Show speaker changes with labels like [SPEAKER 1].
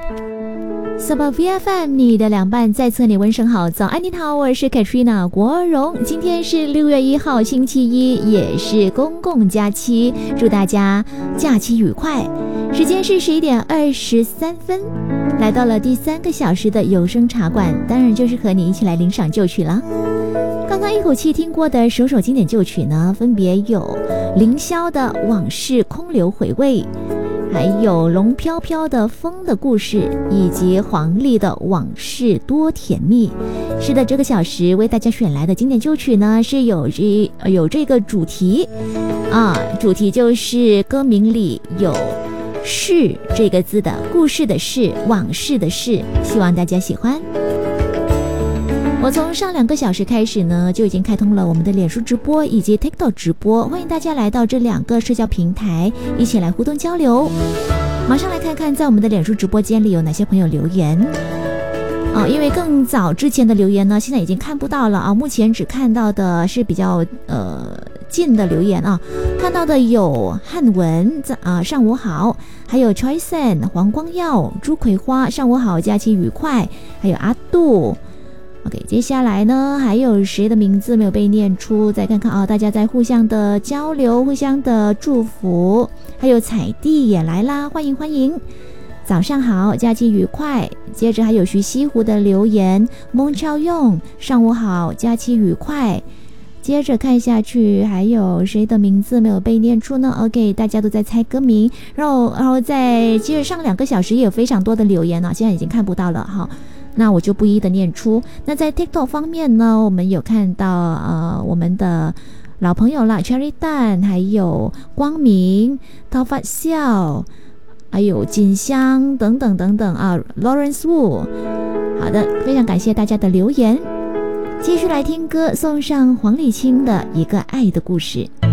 [SPEAKER 1] Super VFM 你的凉拌在侧你问声好，早安你好，我是 Katrina 国荣。今天是6月1号星期一，也是公共假期，祝大家假期愉快。时间是11点23分，来到了第3个小时的有声茶馆，当然就是和你一起来领赏旧曲了。刚刚一口气听过的首经典旧曲呢，分别有凌霄的《往事空留回味》，还有龙飘飘的风的故事，以及黄丽的往事多甜蜜。是的，这个小时为大家选来的经典旧曲呢，是有这个主题啊，主题就是歌名里有事这个字的故事的事，往事的事，希望大家喜欢。我从上2个小时开始呢，就已经开通了我们的脸书直播以及 TikTok 直播，欢迎大家来到这2个社交平台，一起来互动交流。马上来看看在我们的脸书直播间里有哪些朋友留言因为更早之前的留言呢，现在已经看不到了啊，目前只看到的是比较近的留言啊，看到的有汉文上午好，还有 Choice、黄光耀、朱葵花，上午好，假期愉快，还有阿杜。OK， 接下来呢，还有谁的名字没有被念出？再看看啊，大家在互相的交流，互相的祝福。还有彩弟也来啦，欢迎欢迎！早上好，假期愉快。接着还有徐西湖的留言，蒙超用，上午好，假期愉快。接着看下去，还有谁的名字没有被念出呢 ？OK， 大家都在猜歌名，然后在接着上2个小时也有非常多的留言呢，现在已经看不到了哈。那我就不一一的念出。那在 TikTok 方面呢，我们有看到我们的老朋友啦 Cherry 蛋，还有光明、陶发笑，还有锦香等等等等啊 Lawrence Wu。 好的，非常感谢大家的留言。继续来听歌，送上黄立清的一个爱的故事。